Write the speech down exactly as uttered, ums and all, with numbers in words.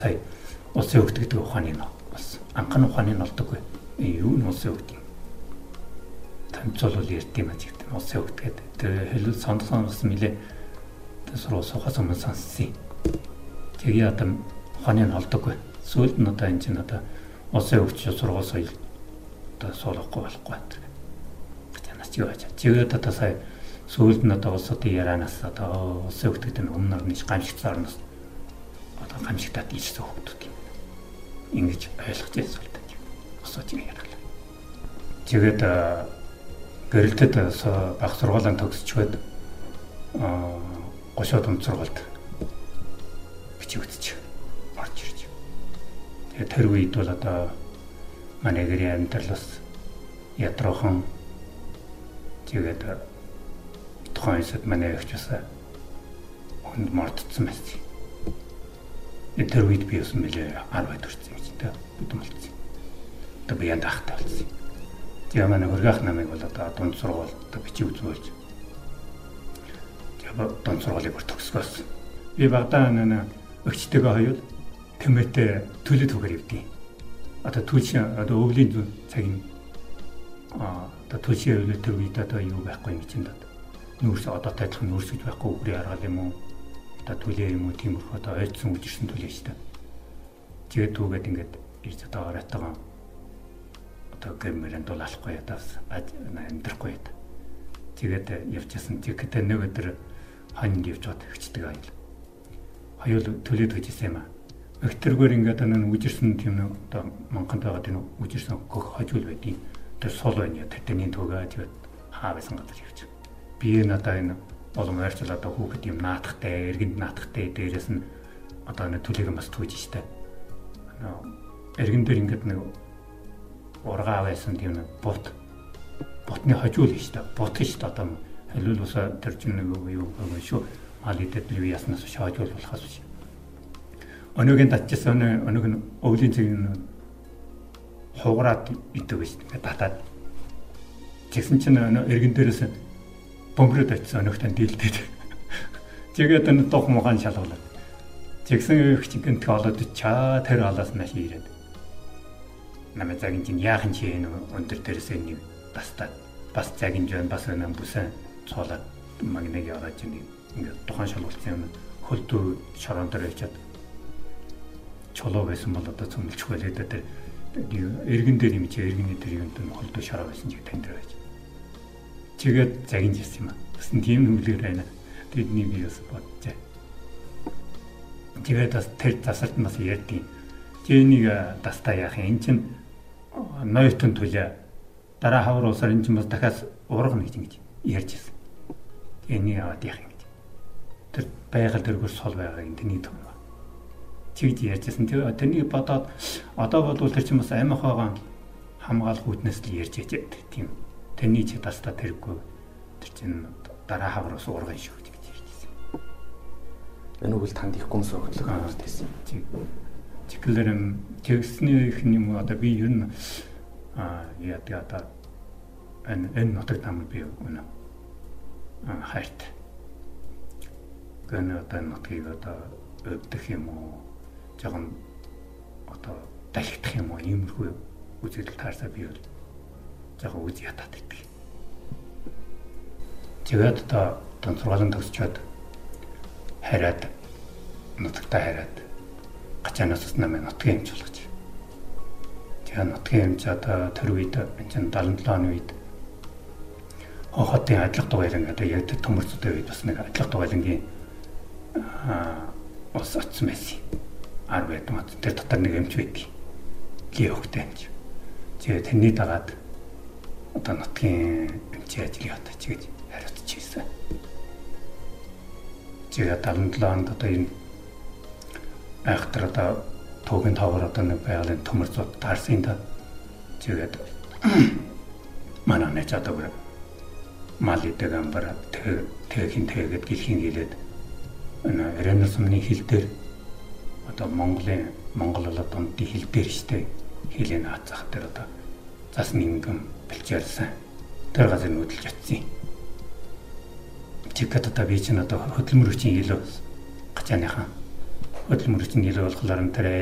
сая улсын хөгт гэдэг ухааны нь бас анхны ухааны нь болдоггүй. Юу нь улсын хөгт юм. Танцол бол ярьдсан маа ч гэдэг нь улсын хөгт гэдэг. Тэр хэлэл сондсон бас нэлээ сургууль сухаас өмнө сонссон. Тэгээ одоо ухааны нь болдоггүй. Сүүлд нь одоо энэ чинь одоо улсын хөгт сургууль соёл одоо суулгахгүй болохгүй гэдэг. Танаас юу яаж. Тэгээд одоо сая сүүлд нь одоо улсуудын ярианаас одоо улсын хөгт гэдэг нь өмнө нь гамшигцсан орноос одоо гамшигтаад ирсэн хүмүүс юм. Ингэж ойлгож байсан л та. Осооч юм яриа. Тэгээд гэрэлтэд баг сургуулийн төгсчөөд аа гошоод он сургуульд бичиг үзчих орж ирж. Тэгээд тэр үед бол одоо манай гэрийн амьдралаас ятрохон тэгээд тухайн хэсэг манай өвчөөсөө хүнд мордсон байсан. Тэр үед би бас нэлээ арваад төрсөн юм чинь тэ бүдэн болчихсон. Одоо би янд ахтай болсон. Тэгээ манай хөргөх намайг бол одоо дунд сургуульд бичиг үзүүлж. Тэгээ дунд сургуулийг бүр төгсгөөс. Би багадаа нэ өгчтэйгээ хоёул тэмээтэй төлөд түгээр ивдээ. Одоо түлш одоо өвлийн цагийн а одоо түлшээ өвлөө тэр үед одоо юу байхгүй юм чинь даа. Нүүрс одоо тайлах нүүрс гэж байхгүй үгүй аргал юм уу? Одоо түлээ юм уу тиймэрхүү одоо ойдсон үжирсэн түлээ шүү дээ. Тэгээд түүгээд ингээд ирж одоо оройтойгоо одоо гэмэрэн дулаалахгүй ядаас амьдрахгүй яд. Тэгээд явчихсан. Тэгээд нэг өдөр хоньд явж бод хчдэг аял. Хоёул төлөөд гэжсэн юм аа. Өктөргөр ингээд энэ үжирсэн тийм нэг одоо Монголд байгаа тийм үжирсэн гөх хожуул байдیں۔ Тэр сул байна. Тэрний төгөө тэгээд хаа байсан газар явж. Би энэ одоо энэ болон ойрцол одоо хүүхэд юм наадахтай, эргэнд наадахтай дээрээс нь одоо нэг төлөйгөн бас түүж штэ. Эргэн дээр ингээд нэг ургаа байсан тийм нэг бут бутны хожуул штэ. Бут штэ одоо хэлвэл ус тэр чинь нэг юу юм шүү. Мал идэт л яснаас шаажуул болохоос биш. Өнөөгийн татчихсан өнөг нь өвлийн цэг хугараад идэв штэ. Татаад тэгсэн чинь эргэн дээрээс бомброд очсон өнөختөн дийлдээд. Тэгээд энэ дох мугаан шалгалаад. Тэгсэн их чигэнт олоод чаа тэр халаас маш ирээд. Намайг загин чинь яахан чи энэ өндөр дээрээс нэг бастаа. Бас загин жон бас энэ бүсэн цоолаад магныг яваад чинь ингээд тухайн шалгуулсан юм хөлдөө шорон дээр ячаад чулуу байсан бол одоо цөмөлчих байлээ дээр эргэн дээр юм чи эргэний дээр юм хөлдөө шороо байсан чи тань дээр байж. Тэгээд загин жирсэн юм аа. Тэсэн тийм нүглэр байна. Тэдний би бас бодчихэ. Тэгээд бас тэр засалт нь бас ярьдیں۔ Тэнийг дастаа яах юм чин ноётон төлөө дараа хавар усаар эн чин бас дахиад ургана гэж ярьж ирсэн. Энийг аваад яах юм гэж. Тэр байгаль дэргүүр сул байгаа юм тэний төв. Чигж ярьжсэн. Тэр тэрнийг бодоод одоо бодвол тэр чин бас амих байгаа хамгаалах үүднээс л ярьж яж тийм. Тэрний чи тастаа тэргүй тэр чинь дараа хавраас урган шүү гэж ярьжсэн. Энэ үйл танд их гомс өгдлөг авчихсан. Чиглэрэм тэгсний их юм одоо би ер нь а яа одоо энэ энэ нутаг нам би өнө хайрт. Гэнэ одоо нутгийг одоо өвдөх юм уу? Жогон одоо далигдах юм уу? Иймэрхүү үзэгдэл таарсаа би бол яг үгүй ятаад идэг. Тэгээд одоо тань сургуулийн төгсчөөд хараад нутагтаа хараад гачаанаас ус намайг нутгийн хэмж болгож. Тэгээд нутгийн хэмж одоо тэр үед энэ седемдесет оны үед хохотын ажиллах дугаарин одоо яг тэр төмөрцөд үед бас нэг ажиллах дугаарингийн аа ус атсан байсан. Ар байтмат тэр дотор нэг хэмж байдаг. Лиогтэй хэмж. Тэгээд тэрний дагаад одоо нутгийн эмчийн ажлыг одоо чигэж хариуцчихсан. Тэгээд седемдесет онд одоо энэ айхтар одоо туугийн тавар одоо нэг байгалийн төмөрцөд таарсан да. Тэгээд манай нэг одоо мал идэг амбар тэхийн тэгээд гэлхийн гэлээд энэ ренесансны хил дээр одоо Монголын Монгол болоод дундын хил дээр штэ хилэн хацах дээр одоо засны ингэм бэлчээрсэн. Тэр газар нүүдэлж очив. Чигт одоо би чинь одоо хөдөлмөр хүчин илүү гачааныхан хөдөлмөрийн нэр болохоор энэ